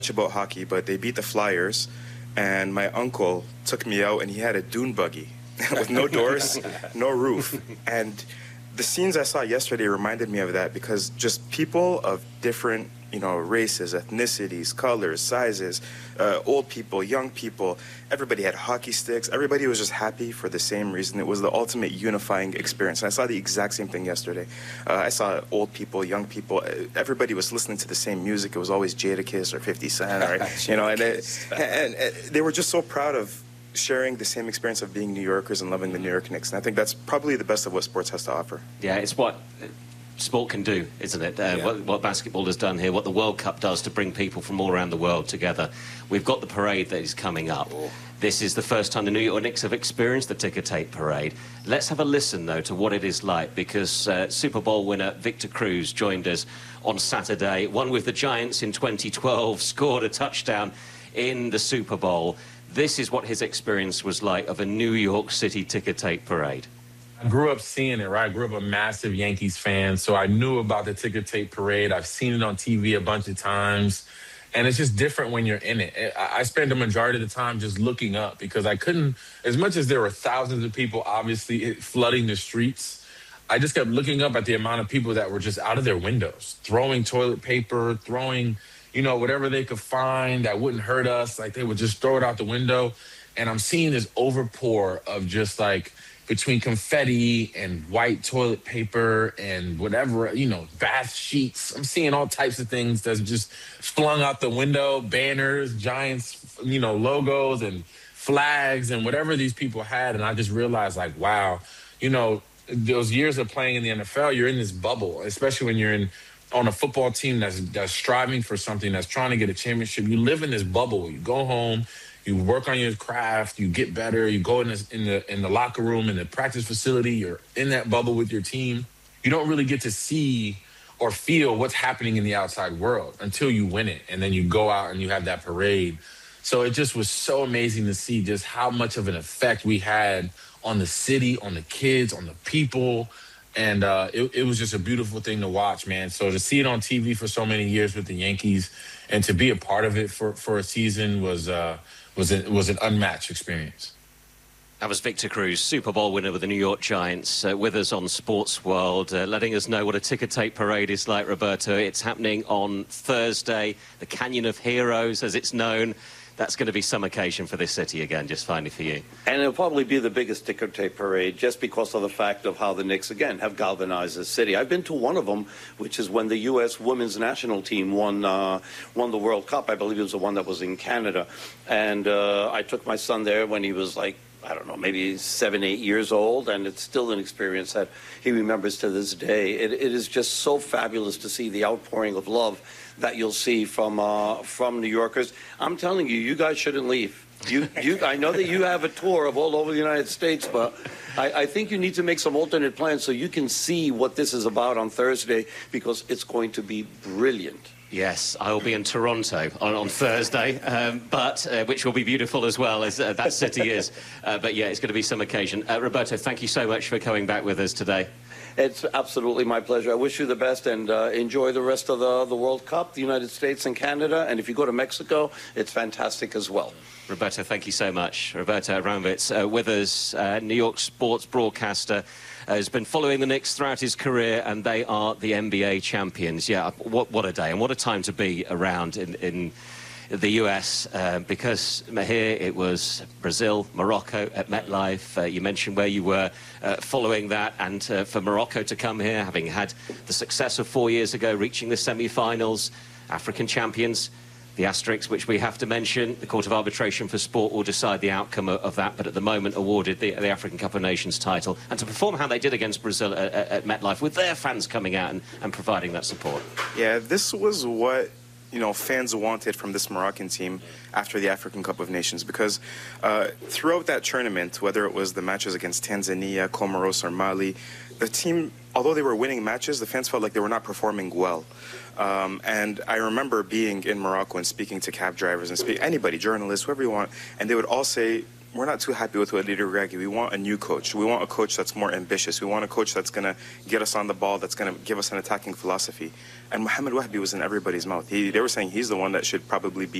about hockey, but they beat the Flyers, and my uncle took me out, and he had a dune buggy with no doors, no roof. And the scenes I saw yesterday reminded me of that, because just people of different, races, ethnicities, colors, sizes, old people, young people, everybody had hockey sticks. Everybody was just happy for the same reason. It was the ultimate unifying experience. And I saw the exact same thing yesterday. I saw old people, young people. Everybody was listening to the same music. It was always Jadakiss or 50 Cent, and they were just so proud of sharing the same experience of being New Yorkers and loving the New York Knicks. And I think that's probably the best of what sports has to offer. Yeah, it's what sport can do, isn't it? What basketball has done here, what the World Cup does to bring people from all around the world together. We've got the parade that is coming up. This is the first time the New York Knicks have experienced the ticker tape parade. Let's have a listen, though, to what it is like, because Super Bowl winner Victor Cruz joined us on Saturday, won with the Giants in 2012, scored a touchdown in the Super Bowl. This is what his experience was like of a New York City ticker tape parade. I grew up seeing it, right? I grew up a massive Yankees fan, so I knew about the ticker tape parade. I've seen it on TV a bunch of times, and it's just different when you're in it. I spent the majority of the time just looking up, because I couldn't, as much as there were thousands of people obviously flooding the streets, I just kept looking up at the amount of people that were just out of their windows, throwing toilet paper, throwing, whatever they could find that wouldn't hurt us. Like, they would just throw it out the window. And I'm seeing this overpour of just like, between confetti and white toilet paper and whatever, bath sheets. I'm seeing all types of things that's just flung out the window, banners, Giants, logos and flags and whatever these people had. And I just realized, like, wow, those years of playing in the NFL, you're in this bubble, especially when you're on a football team that's striving for something, that's trying to get a championship. You live in this bubble. You go home, you work on your craft, you get better, you go in the locker room, in the practice facility, you're in that bubble with your team. You don't really get to see or feel what's happening in the outside world until you win it. And then you go out and you have that parade. So it just was so amazing to see just how much of an effect we had on the city, on the kids, on the people. And it was just a beautiful thing to watch, man. So to see it on TV for so many years with the Yankees and to be a part of it for a season was an unmatched experience. That was Victor Cruz, Super Bowl winner with the New York Giants, with us on Sports World, letting us know what a ticker tape parade is like, Roberto. It's happening on Thursday, the Canyon of Heroes, as it's known. That's going to be some occasion for this city again, just finally for you. And it'll probably be the biggest ticker tape parade just because of the fact of how the Knicks, again, have galvanized the city. I've been to one of them, which is when the U.S. women's national team won the World Cup. I believe it was the one that was in Canada. And I took my son there when he was like, I don't know, maybe 7, 8 years old, and it's still an experience that he remembers to this day. It is just so fabulous to see the outpouring of love that you'll see from New Yorkers. I'm telling you, you guys shouldn't leave. I know that you have a tour of all over the United States, but I think you need to make some alternate plans so you can see what this is about on Thursday, because it's going to be brilliant. Yes, I will be in Toronto on Thursday, which will be beautiful as well, as that city is. But yeah, it's going to be some occasion. Roberto, thank you so much for coming back with us today. It's absolutely my pleasure. I wish you the best, and enjoy the rest of the World Cup, the United States and Canada. And if you go to Mexico, it's fantastic as well. Roberto, thank you so much. Roberto Abramowitz with us, New York sports broadcaster, has been following the Knicks throughout his career, and they are the NBA champions. Yeah, what a day, and what a time to be around in the US, because here it was Brazil, Morocco at MetLife. You mentioned where you were following that, and for Morocco to come here, having had the success of 4 years ago, reaching the semi-finals, African champions. The asterisk, which we have to mention, the Court of Arbitration for Sport will decide the outcome of that, but at the moment awarded the African Cup of Nations title. And to perform how they did against Brazil at MetLife, with their fans coming out and providing that support. Yeah, this was what fans wanted from this Moroccan team after the African Cup of Nations, because throughout that tournament, whether it was the matches against Tanzania, Comoros, or Mali, the team, although they were winning matches, the fans felt like they were not performing well. And I remember being in Morocco and speaking to cab drivers and anybody, journalists, whoever you want, and they would all say, we're not too happy with Walid Regragui. We want a new coach. We want a coach that's more ambitious. We want a coach that's going to get us on the ball, that's going to give us an attacking philosophy. And Mohamed Wahbi was in everybody's mouth. They were saying he's the one that should probably be